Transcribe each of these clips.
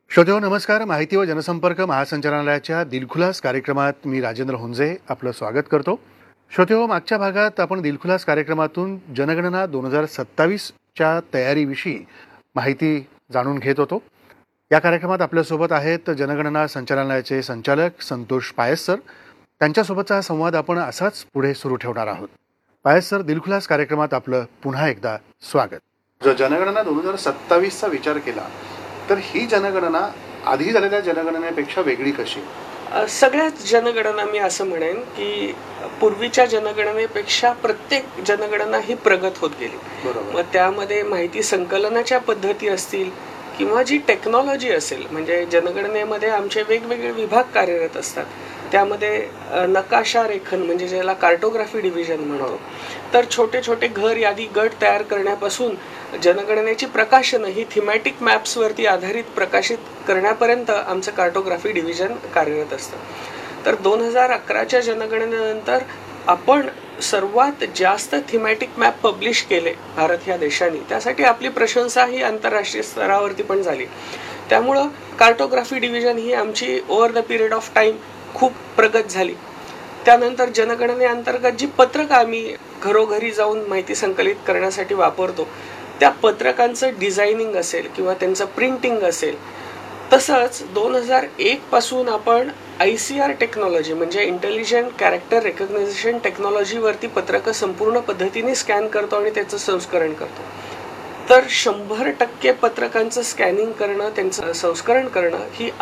श्रोतेहो नमस्कार. माहिती व जनसंपर्क महासंचालनालयाच्या दिलखुलास कार्यक्रमात मी राजेंद्र हुंजे आपलं स्वागत करतो. श्रोतेहो, मागच्या भागात आपण दिलखुलास कार्यक्रमातून जनगणना 2027च्या तयारीविषयी माहिती जाणून घेत होतो. या कार्यक्रमात आपल्यासोबत आहेत जनगणना संचालनालयाचे संचालक संतोष पायस सर. त्यांच्यासोबतचा हा संवाद आपण असाच पुढे सुरू ठेवणार आहोत. पायस सर, दिलखुलास कार्यक्रमात आपलं पुन्हा एकदा स्वागत. जर जनगणना 2027चा विचार केला तर ही जनगणना आधी झालेल्या जनगणनेपेक्षा वेगळी कशी? सगळ्याच जनगणना मी असं म्हणेन की पूर्वीच्या जनगणनेपेक्षा प्रत्येक जनगणना ही प्रगत होत गेली. मग त्यामध्ये माहिती संकलनाच्या पद्धती असतील किंवा जी टेक्नॉलॉजी असेल, म्हणजे जनगणनेमध्ये आमचे वेगवेगळे विभाग कार्यरत असतात. त्यामध्ये नकाशा रेखन म्हणजे ज्याला कार्टोग्राफी डिव्हिजन म्हणतो, तर छोटे छोटे घर यादी गट तयार करण्यापासून जनगणनेची प्रकाशनं ही थिमॅटिक मॅप्सवरती आधारित प्रकाशित करण्यापर्यंत आमचं कार्टोग्राफी डिव्हिजन कार्यरत असतं. तर 2011च्या जनगणनेनंतर आपण सर्वात जास्त थिमॅटिक मॅप पब्लिश केले भारत ह्या देशाने. त्यासाठी आपली प्रशंसा ही आंतरराष्ट्रीय स्तरावरती पण झाली. त्यामुळं कार्टोग्राफी डिव्हिजन ही आमची over the period of time खूप प्रगत झाली. त्यानंतर जनगणनेअंतर्गत जी पत्रकं आम्ही घरोघरी जाऊन माहिती संकलित करण्यासाठी वापरतो, त्या पत्रकांचं डिझायनिंग असेल किंवा त्यांचं प्रिंटिंग असेल, तसंच 2001 पासून आपण ICR टेक्नॉलॉजी म्हणजे इंटेलिजंट कॅरेक्टर रेकग्नायझेशन टेक्नॉलॉजीवरती पत्रकं संपूर्ण पद्धतीने स्कॅन करतो आणि त्याचं संस्करण करतो. तर 100% पत्रकांचं स्कॅनिंग करणं, त्यांचं संस्करण करणं ही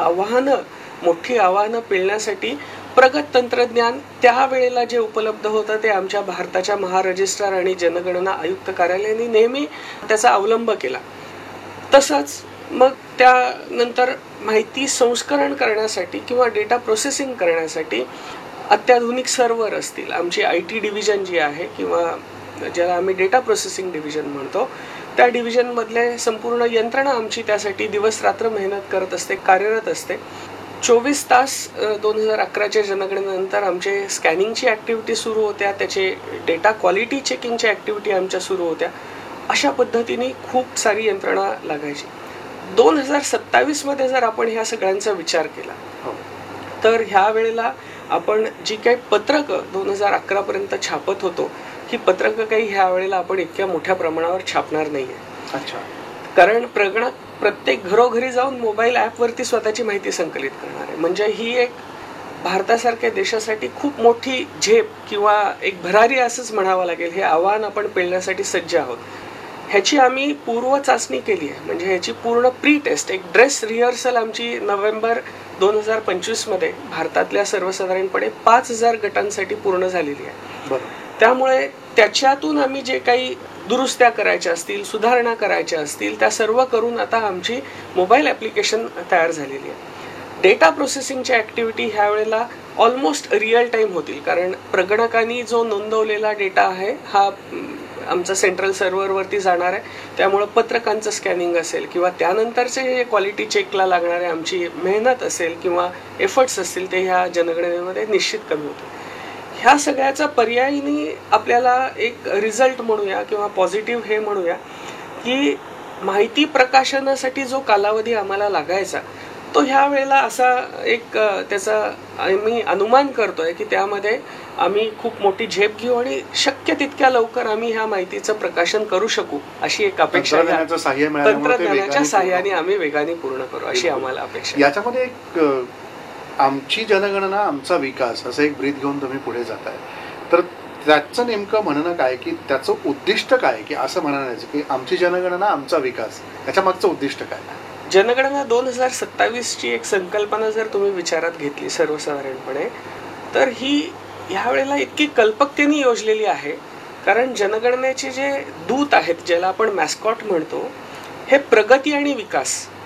मोठी आव्हानं पेलण्यासाठी प्रगत तंत्रज्ञान त्यावेळेला जे उपलब्ध होतं ते आमच्या भारताच्या महारजिस्ट्रार आणि जनगणना आयुक्त कार्यालयाने नेहमी त्याचा अवलंब केला. तसंच मग त्यानंतर माहिती संस्करण करण्यासाठी किंवा डेटा प्रोसेसिंग करण्यासाठी अत्याधुनिक सर्व्हर असतील, आमची IT डिव्हिजन जी आहे किंवा ज्याला आम्ही डेटा प्रोसेसिंग डिव्हिजन म्हणतो, त्या डिव्हिजनमधले संपूर्ण यंत्रणा आमची त्यासाठी दिवस रात्र मेहनत करत असते, कार्यरत असते. 24 तास 2011च्या जनगणनेनंतर आमचे स्कॅनिंगची ॲक्टिव्हिटी सुरू होत्या, त्याचे डेटा क्वालिटी चेकिंगच्या ॲक्टिव्हिटी आमच्या सुरू होत्या. अशा पद्धतीने खूप सारी यंत्रणा लागायची. 2027मध्ये जर आपण ह्या सगळ्यांचा विचार केला तर ह्या वेळेला आपण जी काही पत्रकं 2011पर्यंत छापत होतो, ही पत्रकं काही ह्या वेळेला आपण इतक्या मोठ्या प्रमाणावर छापणार नाहीये. अच्छा. कारण प्रत्येक घरोघरी जाऊन मोबाईल ॲपवरती स्वतःची माहिती संकलित करणार आहे. म्हणजे ही एक भारतासारख्या देशासाठी खूप मोठी झेप किंवा एक भरारी असंच म्हणावं लागेल. हे आव्हान आपण पेलण्यासाठी सज्ज आहोत. ह्याची आम्ही पूर्व चाचणी केली आहे. म्हणजे ह्याची पूर्ण प्री टेस्ट, एक ड्रेस रिहर्सल आमची नोव्हेंबर 2025मध्ये भारतातल्या सर्वसाधारणपणे 5000 गटांसाठी पूर्ण झालेली आहे. त्यामुळे त्याच्यातून आम्ही जे काही दुरुस्त्या करायच्या असतील, सुधारणा करायच्या असतील, त्या सर्व करून आता आमची मोबाईल ॲप्लिकेशन तयार झालेली आहे. डेटा प्रोसेसिंगच्या ॲक्टिव्हिटी ह्या वेळेला ऑलमोस्ट रिअल टाईम होतील, कारण प्रगणकांनी जो नोंदवलेला डेटा आहे हा आमचा सेंट्रल सर्व्हरवरती जाणार आहे. त्यामुळं पत्रकांचं स्कॅनिंग असेल किंवा त्यानंतरचे जे क्वालिटी चेकला लागणारे आमची मेहनत असेल किंवा एफर्ट्स असतील ते ह्या जनगणनेमध्ये निश्चित कमी होतील. ह्या सगळ्याचा पर्यायीने आपल्याला एक रिझल्ट म्हणूया किंवा पॉझिटिव्ह हे म्हणूया की माहिती प्रकाशनासाठी जो कालावधी आम्हाला लागायचा तो ह्या वेळेला असा एक त्याचा आम्ही अनुमान करतोय की त्यामध्ये आम्ही खूप मोठी झेप घेऊ आणि शक्य तितक्या लवकर आम्ही ह्या माहितीचं प्रकाशन करू शकू अशी एक अपेक्षा. तंत्रज्ञानाच्या साह्याने आम्ही वेगाने पूर्ण करू अशी आम्हाला अपेक्षा. याच्यामध्ये एक आमची जनगणना आमचा विकास असं एक ब्रीद घेऊन तुम्ही पुढे जाताय, तर त्याचं नेमकं म्हणणं काय की त्याचं उद्दिष्ट काय, की असं म्हणायचं की आमची जनगणना आमचा विकास, याच्या मागचं उद्दिष्ट काय? जनगणना 2027ची एक संकल्पना जर तुम्ही विचारात घेतली सर्वसाधारणपणे, तर ही ह्या वेळेला इतकी कल्पकतेने योजलेली आहे. कारण जनगणनेचे जे दूत आहेत, ज्याला आपण मॅस्कॉट म्हणतो, हे प्रगती आणि विकास